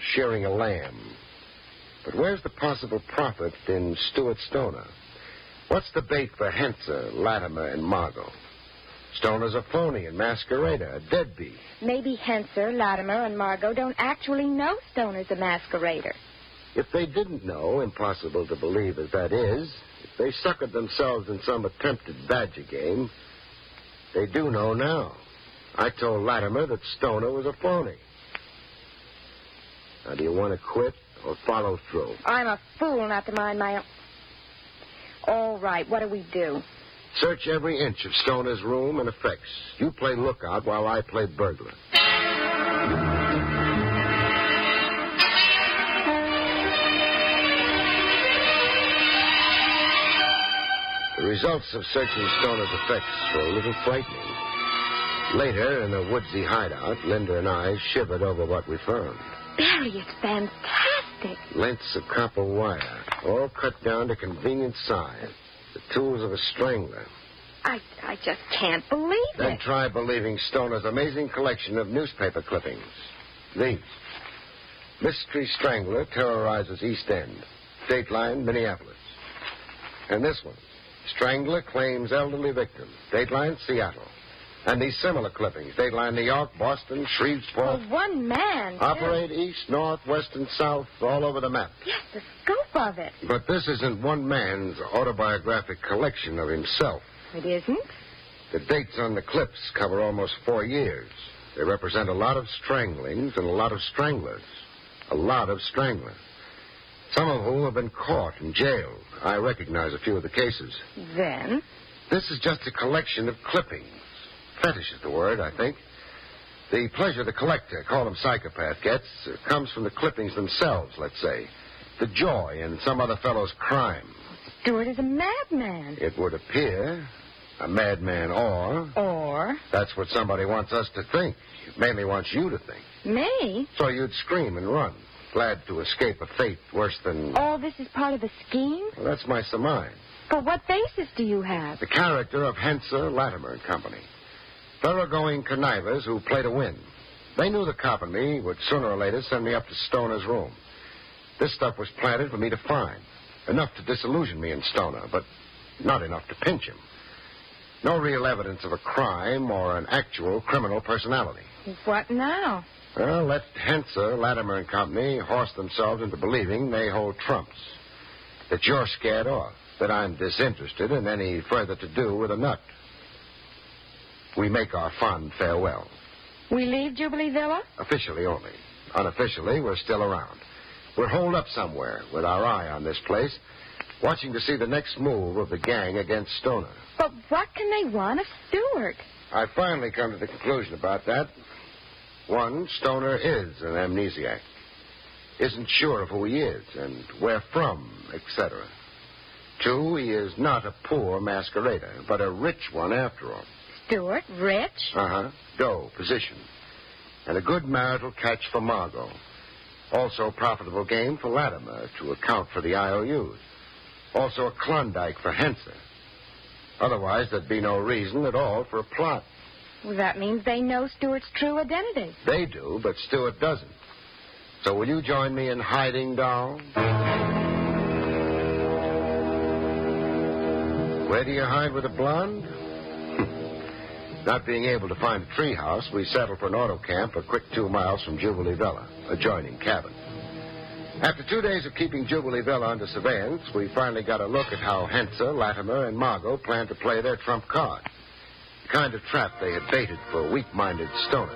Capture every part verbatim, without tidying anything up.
shearing a lamb. But where's the possible profit in Stuart Stoner? What's the bait for Henser, Latimer, and Margot? Stoner's a phony and masquerader, a deadbeat. Maybe Henser, Latimer, and Margot don't actually know Stoner's a masquerader. If they didn't know, impossible to believe as that is, if they suckered themselves in some attempted badger game, they do know now. I told Latimer that Stoner was a phony. Now, do you want to quit or follow through? I'm a fool not to mind my own... All right, what do we do? Search every inch of Stoner's room and effects. You play lookout while I play burglar. The results of searching Stoner's effects were a little frightening. Later, in a woodsy hideout, Linda and I shivered over what we found. Barry, it's fantastic. Lengths of copper wire, all cut down to convenient size. The tools of a strangler. I I just can't believe Then it. try believing Stoner's amazing collection of newspaper clippings. These. Mystery Strangler terrorizes East End. Dateline, Minneapolis. And this one. Strangler claims elderly victim. Dateline, Seattle. And these similar clippings. Dateline, New York, Boston, Shreveport. Well, one man. too. Operate east, north, west, and south, all over the map. Yes, the scope of it. But this isn't one man's autobiographic collection of himself. It isn't? The dates on the clips cover almost four years. They represent a lot of stranglings and a lot of stranglers. A lot of stranglers. Some of whom have been caught and jailed. I recognize a few of the cases. Then? This is just a collection of clippings. Fetish is the word, I think. The pleasure the collector, call him psychopath, gets uh, comes from the clippings themselves, let's say. The joy in some other fellow's crime. Stuart is a madman. It would appear. A madman or... Or? That's what somebody wants us to think. It mainly wants you to think. Me? So you'd scream and run, glad to escape a fate worse than... All this is part of the scheme? Well, that's my surmise. But what basis do you have? The character of Henser, Latimer and Company. Thoroughgoing connivers who play to win. They knew the cop and me would sooner or later send me up to Stoner's room. This stuff was planted for me to find. Enough to disillusion me and Stoner, but not enough to pinch him. No real evidence of a crime or an actual criminal personality. What now? Well, let Henser, Latimer and Company horse themselves into believing they hold trumps. That you're scared off. That I'm disinterested in any further to do with a nut. We make our fond farewell. We leave Jubilee Villa? Officially only. Unofficially, we're still around. We're holed up somewhere with our eye on this place, watching to see the next move of the gang against Stoner. But what can they want of Stuart? I finally come to the conclusion about that. One, Stoner is an amnesiac. Isn't sure of who he is and where from, et cetera. Two, he is not a poor masquerader, but a rich one after all. Stuart, rich? Uh-huh. Dough, position. And a good marital catch for Margot. Also a profitable game for Latimer to account for the I O Us. Also a Klondike for Henser. Otherwise, there'd be no reason at all for a plot. Well, that means they know Stuart's true identity. They do, but Stuart doesn't. So will you join me in hiding, doll? Where do you hide with a blonde? Not being able to find a treehouse, we settled for an auto camp a quick two miles from Jubilee Villa, adjoining cabin. After two days of keeping Jubilee Villa under surveillance, we finally got a look at how Henser, Latimer, and Margot planned to play their trump card. The kind of trap they had baited for a weak-minded Stoner.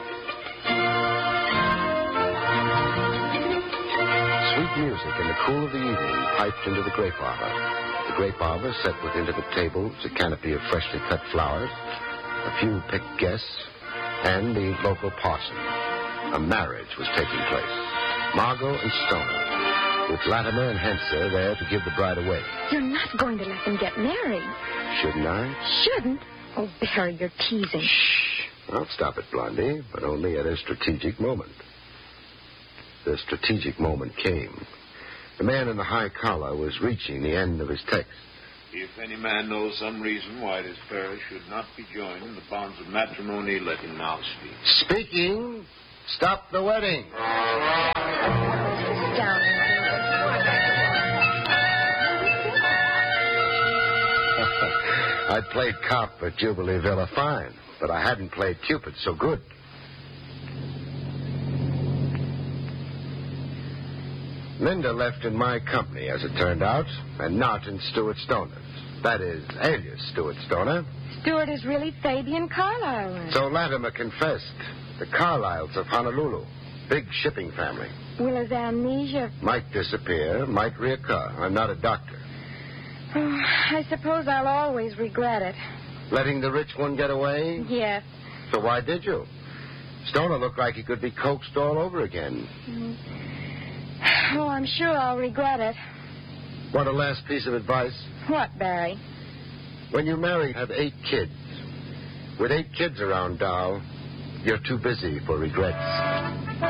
Sweet music in the cool of the evening piped into the grape arbor. The grape arbor set within the tables a canopy of freshly cut flowers, a few picked guests, and the local parson. A marriage was taking place. Margot and Stoner, with Latimer and Henser there to give the bride away. You're not going to let them get married. Shouldn't I? Shouldn't? Oh, Barry, you're teasing. Shh. I'll stop it, Blondie, but only at a strategic moment. The strategic moment came. The man in the high collar was reaching the end of his text. If any man knows some reason why this pair should not be joined in the bonds of matrimony, let him now speak. Speaking. Stop the wedding. I'd played cop at Jubilee Villa fine, but I hadn't played Cupid so good. Linda left in my company, as it turned out, and not in Stuart Stoner's. That is, alias Stuart Stoner. Stuart is really Fabian Carlyle. So Latimer confessed. The Carlyles of Honolulu. Big shipping family. Will his amnesia... Might disappear, might reoccur. I'm not a doctor. Oh, I suppose I'll always regret it. Letting the rich one get away? Yes. So why did you? Stoner looked like he could be coaxed all over again. Mm. Oh, I'm sure I'll regret it. Want a last piece of advice? What, Barry? When you marry, have eight kids. With eight kids around, doll, you're too busy for regrets.